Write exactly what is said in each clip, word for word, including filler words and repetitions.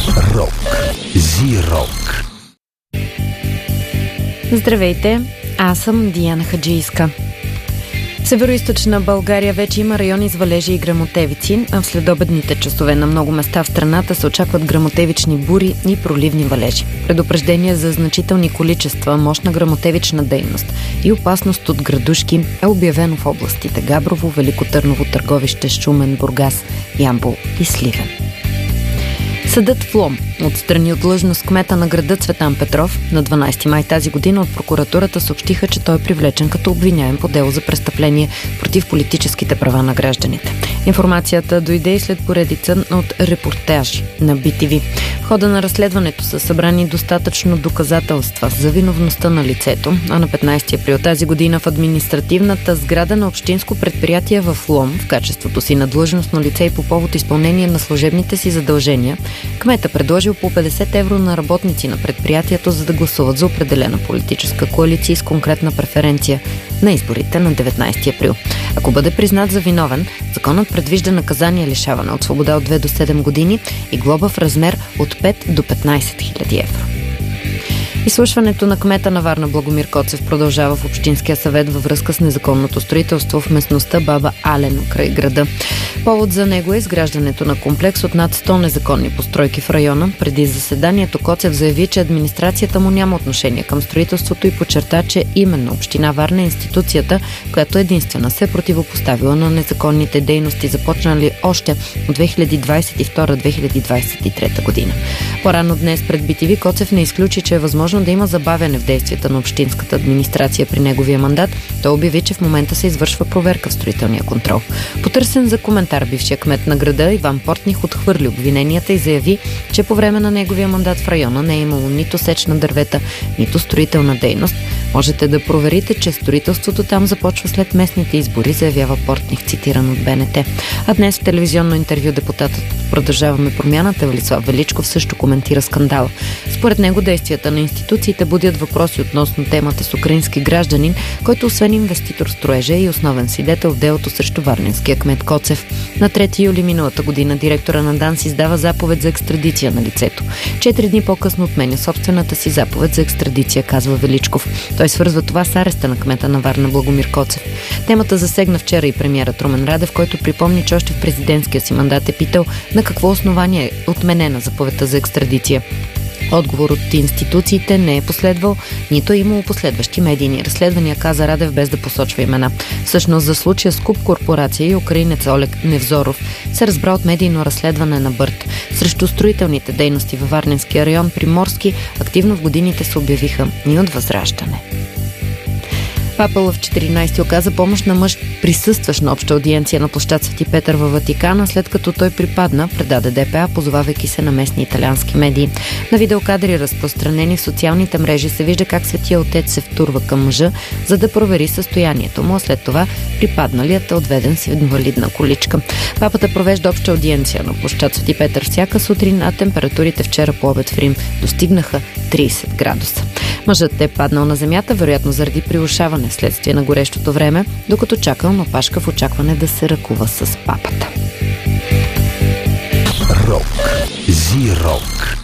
Рок. Зи-рок. Здравейте, аз съм Диана Хаджийска. В североизточна България вече има райони с валежи и гръмотевици, а в следобедните часове на много места в страната се очакват гръмотевични бури и проливни валежи. Предупреждение за значителни количества мощна гръмотевична дейност и опасност от градушки е обявено в областите Габрово, Велико Търново, Търговище, Шумен, Бургас, Ямбол и Сливен. Съдът в Лом отстрани от длъжност кмета на града Цветан Петров. На дванадесети май тази година от прокуратурата съобщиха, че той е привлечен като обвиняем по дело за престъпление против политическите права на гражданите. Информацията дойде и след поредица от репортажи на Би Ти Ви. В хода на разследването са събрани достатъчно доказателства за виновността на лицето, а на петнадесети април тази година в административната сграда на общинско предприятие в Лом, в качеството си на длъжностно лице и по повод изпълнение на служебните си задължения, кмета предложил по петдесет евро на работници на предприятието, за да гласуват за определена политическа коалиция с конкретна преференция на изборите на деветнадесети април. Ако бъде признат за виновен, законът предвижда наказание лишаване от свобода от две до седем години и глоба в размер от пет до петнадесет хиляди евро. Изслушването на кмета на Варна Благомир Коцев продължава в Общинския съвет във връзка с незаконното строителство в местността Баба Алено край града. Повод за него е изграждането на комплекс от над сто незаконни постройки в района. Преди заседанието Коцев заяви, че администрацията му няма отношение към строителството и подчерта, че именно Община Варна е институцията, която единствена се е противопоставила на незаконните дейности, започнали още от две хиляди двадесет и втора - две хиляди двадесет и трета година. По-рано днес пред Би Ти Ви Коцев не изключи, че е възможно да има забавяне в действията на общинската администрация при неговия мандат. Той обяви, че в момента се извършва проверка в строителния контрол. Потърсен за коментар, бившия кмет на града Иван Портних отхвърли обвиненията и заяви, че по време на неговия мандат в района не е имало нито сеч на дървета, нито строителна дейност. Можете да проверите, че строителството там започва след местните избори, заявява Портних, цитиран от Б Н Т. А днес в телевизионно интервю депутатът Продължаваме промяната Велислав Величков също коментира скандала. Според него действията на институциите будят въпроси относно темата с украински гражданин, който освен инвеститор в строежа е и основен свидетел в делото срещу варненския кмет Коцев. На трети юли миналата година директора на ДАНС издава заповед за екстрадиция на лицето. Четири дни по-късно отменя собствената си заповед за екстрадиция, казва Величков. Той свързва това с ареста на кмета на Варна Благомир Коцев. Темата засегна вчера и премиерът Румен Радев, който припомни, че още в президентския си мандат е питал на какво основание е отменена заповедта за екстрадиция. Отговор от институциите не е последвал, нито е имало последващи медийни разследвания, каза Радев, без да посочва имена. Всъщност за случая с Куп корпорация и украинец Олег Невзоров се разбра от медийно разследване на Бърт. Срещу строителните дейности във Варненския район Приморски активно в годините се обявиха и от Възраждане. Папа Лъв четиринадесети оказа помощ на мъж, присъстващ на обща аудиенция на площад Свети Петър във Ватикана, след като той припадна, предаде Д П А, позовавайки се на местни италиански медии. На видеокадри, разпространени в социалните мрежи, се вижда как Светия Отец се втурва към мъжа, за да провери състоянието му, а след това припадналият е отведен с инвалидна количка. Папата провежда обща аудиенция на площад Свети Петър всяка сутрин, а температурите вчера по обед в Рим достигнаха тридесет градуса. Мъжът е паднал на земята, вероятно заради прилушаване следствие на горещото време, докато чакал на опашка в очакване да се ръкува с папата. Рок. Зи-рок.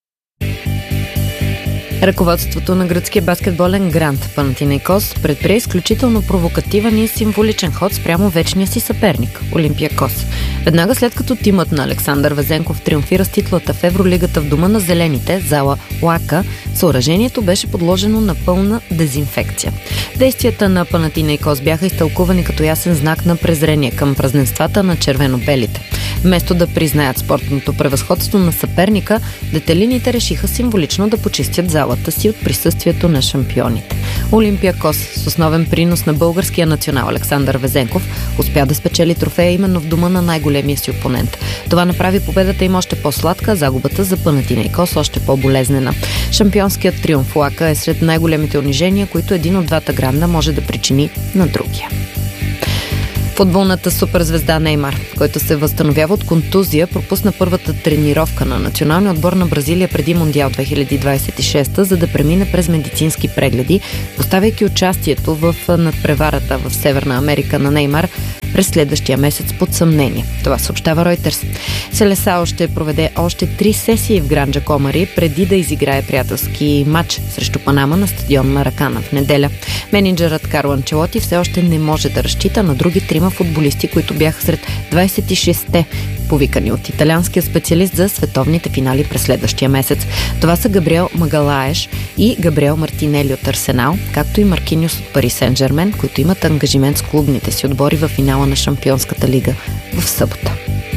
Ръководството на гръцкия баскетболен грант Панатинайкос предприе изключително провокативен и символичен ход спрямо вечния си съперник – Олимпиакос. Веднага след като тимът на Александър Везенков триумфира с титлата в Евролигата в дома на зелените, зала Лака, съоръжението беше подложено на пълна дезинфекция. Действията на Панатинайкос бяха изтълкувани като ясен знак на презрение към празненствата на червено-белите. Вместо да признаят спортното превъзходство на съперника, детелините решиха символично да почистят залата си от присъствието на шампионите. Олимпиакос, с основен принос на българския национал Александър Везенков, успя да спечели трофея именно в дома на най-големия си опонент. Това направи победата им още по-сладка, а загубата за Панатинайкос още по-болезнена. Шампионският триумф Лака е сред най-големите унижения, които един от двата гранда може да причини на другия. Футболната суперзвезда Неймар, който се възстановява от контузия, пропусна първата тренировка на националния отбор на Бразилия преди Мондиал две хиляди двадесет и шеста, за да премине през медицински прегледи, поставяйки участието в надпреварата в Северна Америка на Неймар през следващия месец под съмнение. Това съобщава Reuters. Селесао ще проведе още три сесии в Гранджа Комари преди да изиграе приятелски матч срещу Панама на стадион Маракана в неделя. Менеджерът Карло Анчелоти все още не може да разчита на други трима футболисти, които бяха сред двадесет и шестте повикани от италианския специалист за световните финали през следващия месец. Това са Габриел Магалаеш и Габриел Мартинели от Арсенал, както и Маркиньос от Пари Сен-Жермен, които имат ангажимент с клубните си отбори в финала на Шампионската лига в събота.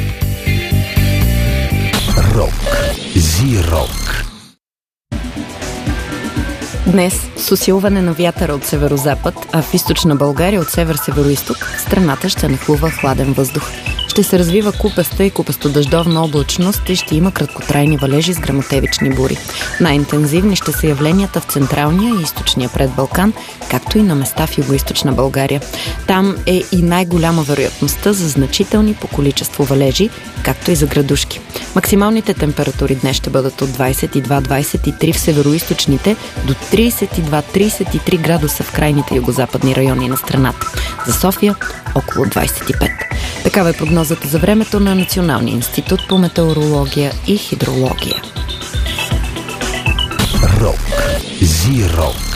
Рок. Зи-рок. Днес с усилване на вятъра от северозапад, а в източна България от север-североизток, страната ще нахлува хладен въздух. Ще се развива купеста и купесто-дъждовна облачност и ще има краткотрайни валежи с гръмотевични бури. Най-интензивни ще са явленията в централния и източния предбалкан, както и на места в югоизточна България. Там е и най-голяма вероятността за значителни по количество валежи, както и за градушки. Максималните температури днес ще бъдат от двадесет и два до двадесет и три в североизточните до тридесет и два до тридесет и три градуса в крайните югозападни райони на страната. За София около двадесет и пет. Такава е прогнозата за времето на Националния институт по метеорология и хидрология. Рок. Зи-рок.